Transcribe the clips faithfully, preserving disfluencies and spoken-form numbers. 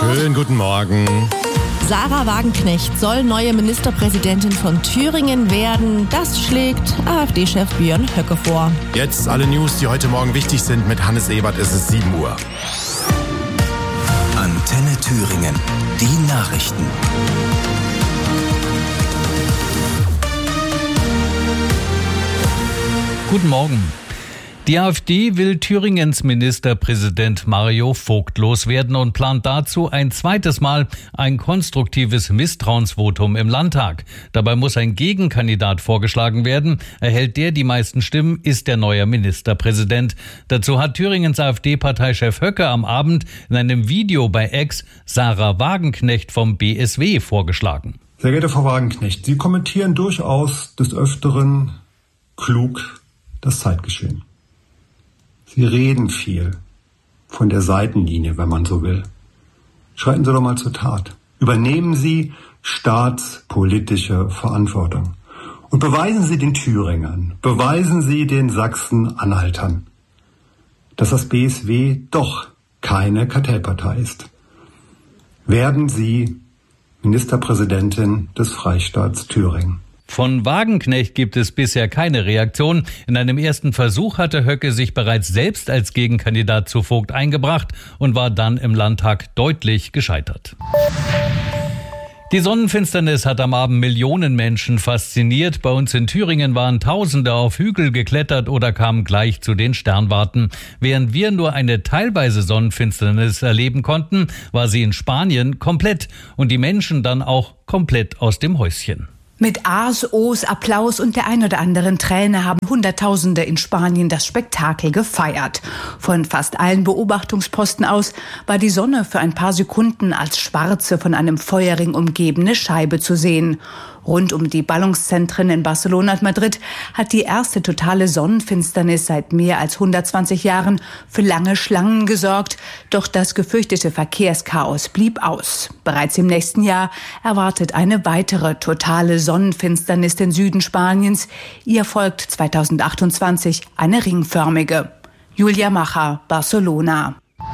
Schönen guten Morgen. Sarah Wagenknecht soll neue Ministerpräsidentin von Thüringen werden. Das schlägt AfD-Chef Björn Höcke vor. Jetzt alle News, die heute Morgen wichtig sind. Mit Hannes Ebert ist es sieben Uhr. Antenne Thüringen. Die Nachrichten. Guten Morgen. Die AfD will Thüringens Ministerpräsident Mario Vogt loswerden und plant dazu ein zweites Mal ein konstruktives Misstrauensvotum im Landtag. Dabei muss ein Gegenkandidat vorgeschlagen werden. Erhält der die meisten Stimmen, ist der neue Ministerpräsident. Dazu hat Thüringens AfD-Parteichef Höcke am Abend in einem Video bei X Sarah Wagenknecht vom B S W vorgeschlagen. Sehr geehrte Frau Wagenknecht, Sie kommentieren durchaus des Öfteren klug das Zeitgeschehen. Sie reden viel von der Seitenlinie, wenn man so will. Schreiten Sie doch mal zur Tat. Übernehmen Sie staatspolitische Verantwortung. Und beweisen Sie den Thüringern, beweisen Sie den Sachsen-Anhaltern, dass das B S W doch keine Kartellpartei ist. Werden Sie Ministerpräsidentin des Freistaats Thüringen. Von Wagenknecht gibt es bisher keine Reaktion. In einem ersten Versuch hatte Höcke sich bereits selbst als Gegenkandidat zu Vogt eingebracht und war dann im Landtag deutlich gescheitert. Die Sonnenfinsternis hat am Abend Millionen Menschen fasziniert. Bei uns in Thüringen waren Tausende auf Hügel geklettert oder kamen gleich zu den Sternwarten. Während wir nur eine teilweise Sonnenfinsternis erleben konnten, war sie in Spanien komplett und die Menschen dann auch komplett aus dem Häuschen. Mit A's, O's, Applaus und der ein oder anderen Träne haben Hunderttausende in Spanien das Spektakel gefeiert. Von fast allen Beobachtungsposten aus war die Sonne für ein paar Sekunden als schwarze, von einem Feuerring umgebene Scheibe zu sehen. Rund um die Ballungszentren in Barcelona und Madrid hat die erste totale Sonnenfinsternis seit mehr als hundertzwanzig Jahren für lange Schlangen gesorgt. Doch das gefürchtete Verkehrschaos blieb aus. Bereits im nächsten Jahr erwartet eine weitere totale Sonnenfinsternis den Süden Spaniens. Ihr folgt zweitausendachtundzwanzig eine ringförmige. Julia Macher, Barcelona.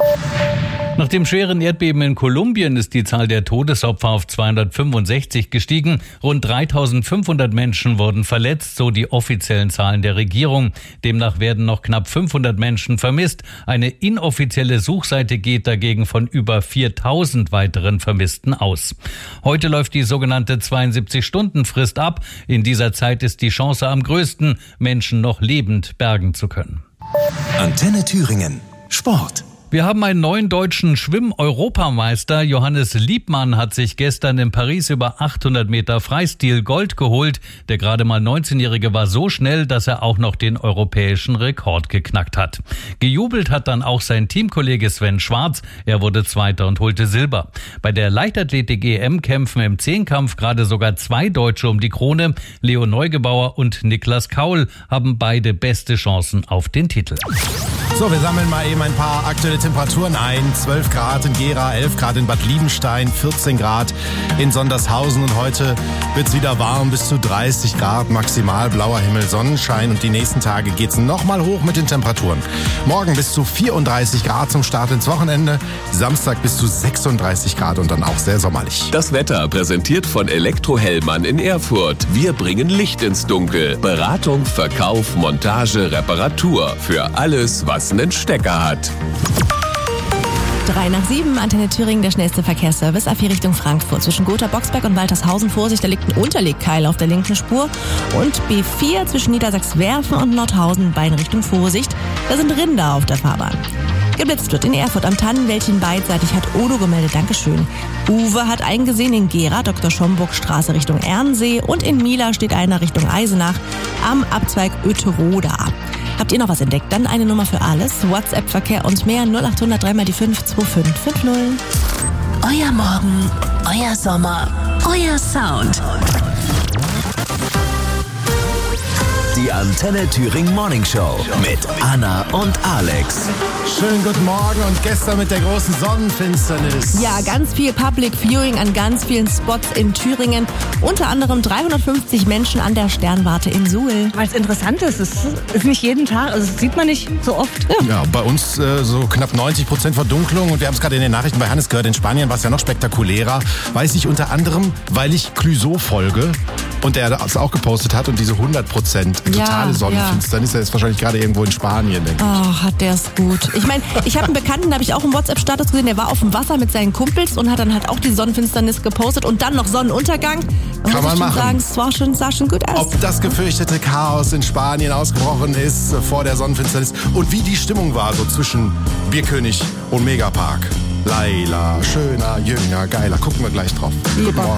Nach dem schweren Erdbeben in Kolumbien ist die Zahl der Todesopfer auf zweihundertfünfundsechzig gestiegen. Rund dreitausendfünfhundert Menschen wurden verletzt, so die offiziellen Zahlen der Regierung. Demnach werden noch knapp fünfhundert Menschen vermisst. Eine inoffizielle Suchseite geht dagegen von über viertausend weiteren Vermissten aus. Heute läuft die sogenannte zweiundsiebzig-Stunden-Frist ab. In dieser Zeit ist die Chance am größten, Menschen noch lebend bergen zu können. Antenne Thüringen. Sport. Wir haben einen neuen deutschen Schwimm-Europameister. Johannes Liebmann hat sich gestern in Paris über achthundert Meter Freistil Gold geholt. Der gerade mal neunzehnjährige war so schnell, dass er auch noch den europäischen Rekord geknackt hat. Gejubelt hat dann auch sein Teamkollege Sven Schwarz. Er wurde Zweiter und holte Silber. Bei der Leichtathletik-E M kämpfen im Zehnkampf gerade sogar zwei Deutsche um die Krone. Leo Neugebauer und Niklas Kaul haben beide beste Chancen auf den Titel. So, wir sammeln mal eben ein paar aktuelle Temperaturen ein. zwölf Grad in Gera, elf Grad in Bad Liebenstein, vierzehn Grad in Sondershausen. Und heute wird es wieder warm, bis zu dreißig Grad maximal, blauer Himmel, Sonnenschein. Und die nächsten Tage geht es nochmal hoch mit den Temperaturen. Morgen bis zu vierunddreißig Grad zum Start ins Wochenende. Samstag bis zu sechsunddreißig Grad und dann auch sehr sommerlich. Das Wetter präsentiert von Elektrohellmann in Erfurt. Wir bringen Licht ins Dunkel. Beratung, Verkauf, Montage, Reparatur. Für alles, was einen Stecker hat. Drei nach sieben, Antenne Thüringen, der schnellste Verkehrsservice. A vier Richtung Frankfurt. Zwischen Gotha, Boxberg und Waltershausen. Vorsicht, da liegt ein Unterlegkeil auf der linken Spur. Und B vier zwischen Niedersachs-Werfen und Nordhausen, Bein Richtung Vorsicht. Da sind Rinder auf der Fahrbahn. Geblitzt wird in Erfurt am Tannenwäldchen beidseitig, hat Odo gemeldet, Dankeschön. Uwe hat eingesehen in Gera, Doktor Schomburg Straße Richtung Ernsee und in Mila steht einer Richtung Eisenach am Abzweig Oeteroda. Habt ihr noch was entdeckt? Dann eine Nummer für alles. WhatsApp-Verkehr und mehr null acht hundert drei mal die fünf zwei fünf fünf null. Euer Morgen, euer Sommer, euer Sound. Die Antenne Thüringen Morning Show mit Anna und Alex. Schönen guten Morgen und gestern mit der großen Sonnenfinsternis. Ja, ganz viel Public Viewing an ganz vielen Spots in Thüringen. Unter anderem dreihundertfünfzig Menschen an der Sternwarte in Suhl. Weil es interessant ist, es ist nicht jeden Tag, also das sieht man nicht so oft. Ja, ja bei uns äh, so knapp neunzig Prozent Verdunklung und wir haben es gerade in den Nachrichten bei Hannes gehört, in Spanien war es ja noch spektakulärer. Weiß ich unter anderem, weil ich Clouseau folge und der das auch gepostet hat und diese hundert Prozent totale Ja, Sonnenfinsternis, der ist wahrscheinlich gerade irgendwo in Spanien, denke ich. Oh, hat der es gut. Ich meine, ich habe einen Bekannten, da habe ich auch im WhatsApp-Status gesehen, der war auf dem Wasser mit seinen Kumpels und hat dann halt auch die Sonnenfinsternis gepostet und dann noch Sonnenuntergang. Da Kann muss man ich schon machen. sagen, es war schon, sah schon gut aus. Ob das gefürchtete Chaos in Spanien ausgebrochen ist vor der Sonnenfinsternis und wie die Stimmung war so zwischen Bierkönig und Megapark. Laila, schöner, jünger, geiler. Gucken wir gleich drauf. Guten Morgen.